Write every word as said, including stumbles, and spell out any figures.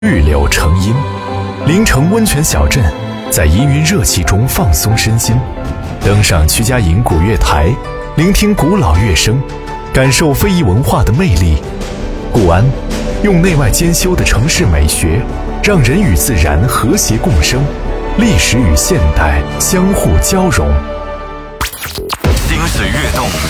玉柳成荫，临城温泉小镇，在氤氲热气中放松身心，登上曲家营古月台，聆听古老乐声，感受非遗文化的魅力。固安用内外兼修的城市美学，让人与自然和谐共生，历史与现代相互交融。 精髓跃动，